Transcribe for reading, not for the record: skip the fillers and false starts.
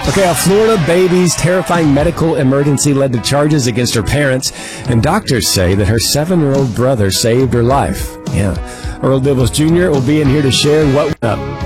Okay, a Florida baby's terrifying medical emergency led to charges against her parents, and doctors say that her 7-year-old brother saved her life. Yeah. Earl Dibbles Jr. will be in here to share what went up.